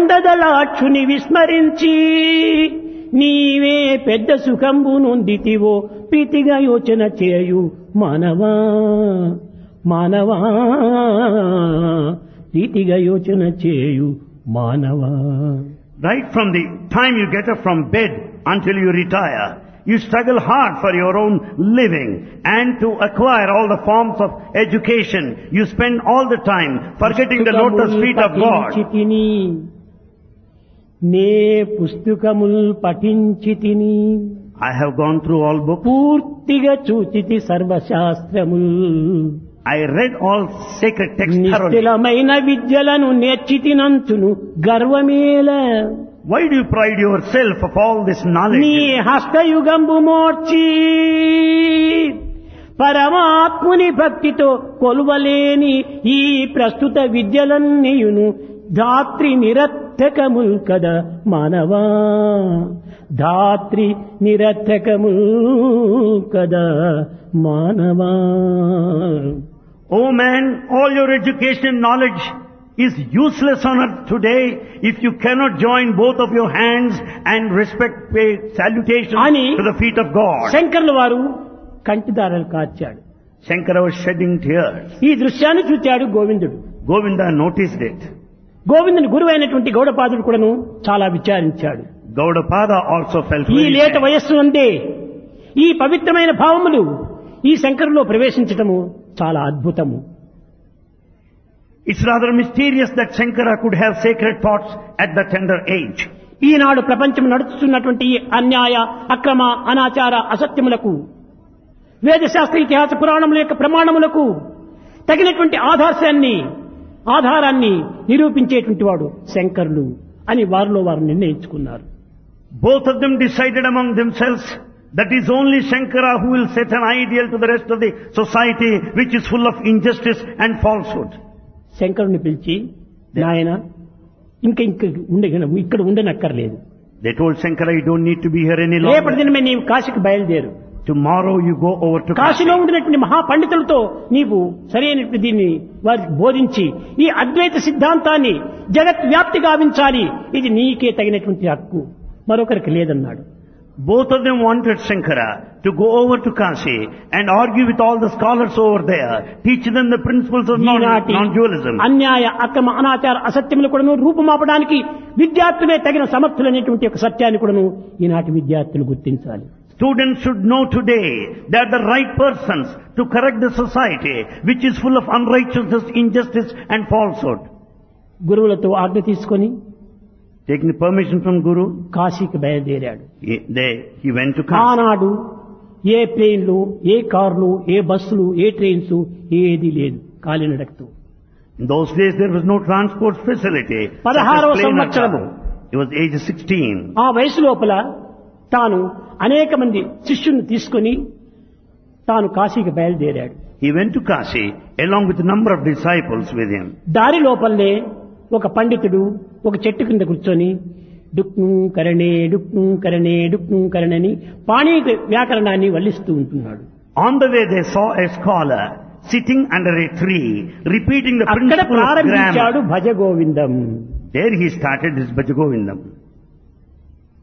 కొండదలాక్షుని విస్మరించి నీవే పెద్ద సుఖంబు నొందితివో ప్రీతిగా యోచన చేయు మానవా మానవా ప్రీతిగా యోచన చేయు మానవా. Right from the time you get up from bed until you retire, you struggle hard for your own living and to acquire all the forms of education. You spend all the time forgetting the lotus feet of God. నే పుస్తకముల్ పఠించితిని, I have gone through all books. పూర్తిగా చూచితి సర్వశాస్త్రముల్, I read all sacred texts thoroughly. నిశ్చలమైన విద్యలను నేర్చితినంచును గర్వమేల. Why do you pride yourself of all this knowledge? నీ హస్తయుగంబు మోర్చి పరమాత్ముని భక్తితో కొలువలేని ఈ ప్రస్తుత విద్యలన్నీయును ధాత్రి నిరర్థకముల్ కదా మానవా, ధాత్రి నిరర్థకముల్ కదా మానవా. Oh man, all your education and knowledge is useless on earth today if you cannot join both of your hands and respect, pay salutation Ani to the feet of God. శంకర్ల వారు కంటిదారలు కార్చాడు. Shankara was shedding tears. ఈ దృశ్యాన్ని చూచాడు గోవిందుడు. Govinda noticed it. గోవిందుని గురువైనటువంటి గౌడపాదుడు కూడాను చాలా విచారించాడు. Gaudapada also felt ఈ very లేత sad. వయస్సు అందే ఈ పవిత్రమైన భావములు ఈ శంకరులో ప్రవేశించటము చాలా అద్భుతము. It's rather mysterious that Shankara could have sacred thoughts at the tender age. ఈనాడు ప్రపంచం నడుస్తున్నటువంటి ఈ అన్యాయ అక్రమ అనాచార అసత్యములకు వేదశాస్త్ర ఇతిహాస పురాణముల యొక్క ప్రమాణములకు తగినటువంటి ఆధారాన్ని నిరూపించేటువంటి వాడు శంకరులు అని వారిలో వారు నిర్ణయించుకున్నారు. Both of them decided among themselves that is only Shankara who will set an ideal to the rest of the society which is full of injustice and falsehood. శంకరుని పిలిచి, నాయన ఇక్కడ ఉండనక్కర్లేదు, They told Shankara, you don't need to be here any రేపటి longer. దినమే నీవు కాశీకి బయలుదేరు, Tomorrow you go over to Kashi. కాశీలో ఉండినటువంటి మహాపండితులతో నీవు సరైన దీన్ని వారికి బోధించి ఈ అద్వైత సిద్ధాంతాన్ని జగత్ వ్యాప్తి గావించాలి, ఇది నీకే తగినటువంటి హక్కు, మరొకరికి లేదన్నాడు. Both of them wanted Shankara to go over to Kashi and argue with all the scholars over there, teach them the principles of ఈనాటి non-dualism. అన్యాయ అక్రమ అనాచార అసత్యములు కూడాను రూపుమాపడానికి విద్యార్థులే తగిన సమర్థులనేటువంటి ఒక సత్యాన్ని కూడాను ఈనాటి విద్యార్థులు గుర్తించాలి. Students should know today they are the right persons to correct the society which is full of unrighteousness, injustice and falsehood. గురువులతో ఆజ్ఞ తీసుకొని Taking the permission from Guru, కాశీకి బయలుదేరాడు. he went to Kashi. ఆనాడు ఏ ప్లేన్లు, ఏ కార్లు, ఏ బస్సులు, ఏ ట్రైన్స్ ఏది లేదు, కాలినడకతో. In those days there was no transport facility. 16వ సంవత్సరము. He was age 16. ఆ వయసు లోపల తాను అనేక మంది శిష్యుల్ని తీసుకొని తాను కాశీకి బయలుదేరాడు. He went to Kashi along with a number of disciples with him. దారి లోపలనే ఒక పండితుడు ఒక చెట్టు కింద కూర్చొని డుక్ను కరణే డుక్ను కరణే డుక్ను కరణని పాణి వ్యాకరణాన్ని వల్లిస్తూ ఉంటున్నాడు. On the way they saw a scholar sitting under a tree repeating the అక్కడ principle of ప్రారంభించాడు grammar. Bhaja Govindam. There he started his Bhaja Govindam.